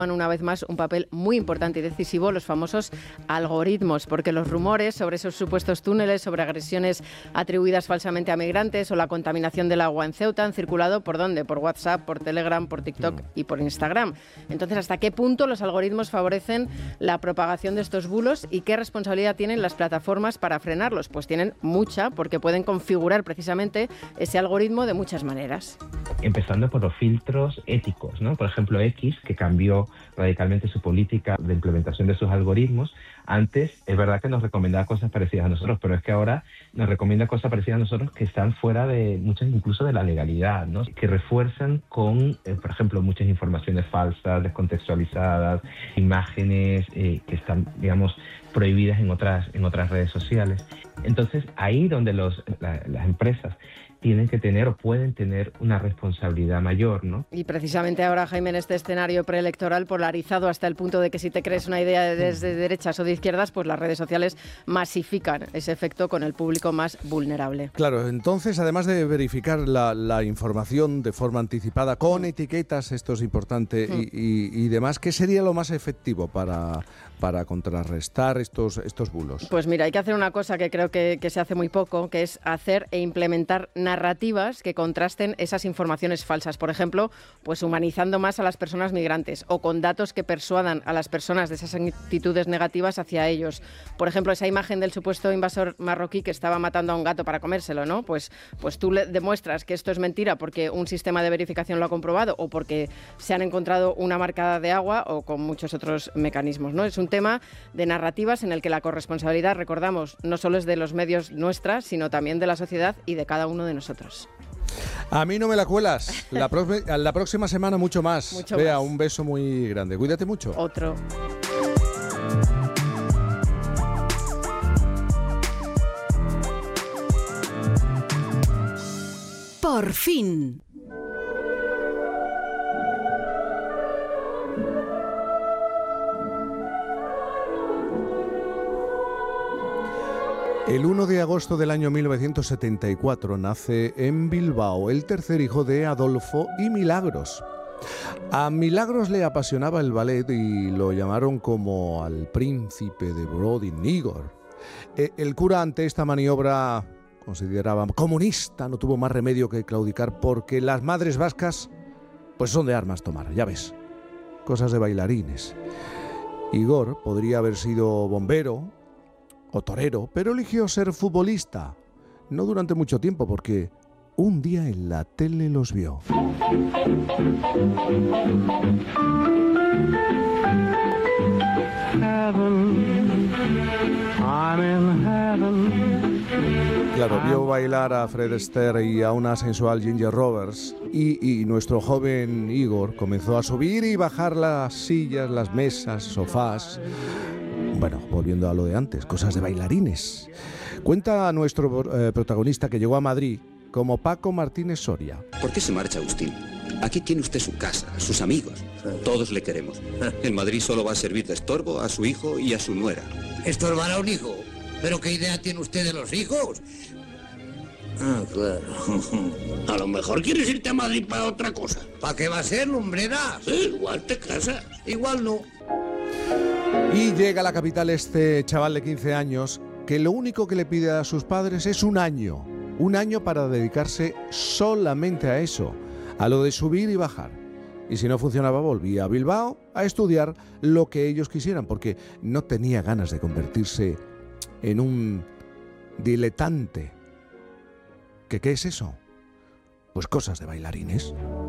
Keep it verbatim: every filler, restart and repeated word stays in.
una vez más un papel muy importante y decisivo los famosos algoritmos, porque los rumores sobre esos supuestos túneles, sobre agresiones atribuidas falsamente a migrantes o la contaminación del agua en Ceuta han circulado ¿por dónde? Por WhatsApp, por Telegram, por TikTok y por Instagram. Entonces, ¿hasta qué punto los algoritmos favorecen la propagación de estos bulos y qué responsabilidad tienen las plataformas para frenarlos? Pues tienen mucha, porque pueden configurar precisamente ese algoritmo de muchas maneras. Empezando por los filtros éticos, ¿no? Por ejemplo, X, que cambió radicalmente su política de implementación de sus algoritmos. Antes, es verdad que nos recomendaba cosas parecidas a nosotros, pero es que ahora nos recomienda cosas parecidas a nosotros que están fuera de muchas, incluso de la legalidad, ¿no? Que refuerzan con, eh, por ejemplo, muchas informaciones falsas, descontextualizadas, imágenes eh, que están, digamos, prohibidas en otras, en otras redes sociales. Entonces, ahí donde los, la, las empresas tienen que tener o pueden tener una responsabilidad mayor, ¿no? Y precisamente ahora, Jaime, en este escenario preelectoral polarizado hasta el punto de que si te crees una idea de desde derechas o de izquierdas, pues las redes sociales masifican ese efecto con el público más vulnerable. Claro, entonces, además de verificar la, la información de forma anticipada, con etiquetas, esto es importante, mm. y, y, y demás, ¿qué sería lo más efectivo para, para contrarrestar estos, estos bulos? Pues mira, hay que hacer una cosa que creo que, que se hace muy poco, que es hacer e implementar narrativas que contrasten esas informaciones falsas. Por ejemplo, pues humanizando más a las personas migrantes o con datos que persuadan a las personas de esas actitudes negativas hacia ellos. Por ejemplo, esa imagen del supuesto invasor marroquí que estaba matando a un gato para comérselo, ¿no? Pues, pues tú le demuestras que esto es mentira porque un sistema de verificación lo ha comprobado o porque se han encontrado una marca de agua o con muchos otros mecanismos, ¿no? Es un tema de narrativas en el que la corresponsabilidad, recordamos, no solo es de los medios nuestra, sino también de la sociedad y de cada uno de nosotros. Nosotros. A mí no me la cuelas. La, pro- la próxima semana mucho más. Mucho Bea, más. Un beso muy grande. Cuídate mucho. Otro. Por fin. El uno de agosto del año mil novecientos setenta y cuatro nace en Bilbao el tercer hijo de Adolfo y Milagros. A Milagros le apasionaba el ballet y lo llamaron como al príncipe de Brodin, Igor. El cura, ante esta maniobra, consideraba comunista, no tuvo más remedio que claudicar porque las madres vascas pues son de armas tomar, ya ves, cosas de bailarines. Igor podría haber sido bombero o torero, pero eligió ser futbolista. No durante mucho tiempo, porque un día en la tele los vio. Claro, vio bailar a Fred Astaire y a una sensual Ginger Rogers y, y nuestro joven Igor comenzó a subir y bajar las sillas, las mesas, sofás. Bueno, volviendo a lo de antes, cosas de bailarines. Cuenta nuestro eh, protagonista que llegó a Madrid como Paco Martínez Soria. ¿Por qué se marcha Agustín? Aquí tiene usted su casa, sus amigos. Todos le queremos. En Madrid solo va a servir de estorbo a su hijo y a su nuera. ¿Estorbar a un hijo? ¿Pero qué idea tiene usted de los hijos? Ah, claro. A lo mejor quieres irte a Madrid para otra cosa. ¿Para qué va a ser, lumbreras? Sí, igual te casas. Igual no. Y llega a la capital este chaval de quince años que lo único que le pide a sus padres es un año. Un año para dedicarse solamente a eso, a lo de subir y bajar. Y si no funcionaba, volvía a Bilbao a estudiar lo que ellos quisieran, porque no tenía ganas de convertirse en un diletante. ¿Qué, qué es eso? Pues cosas de bailarines.